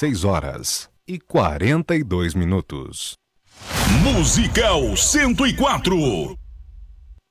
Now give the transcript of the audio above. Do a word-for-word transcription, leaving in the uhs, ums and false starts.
dezesseis horas e quarenta e dois minutos. Musical cento e quatro.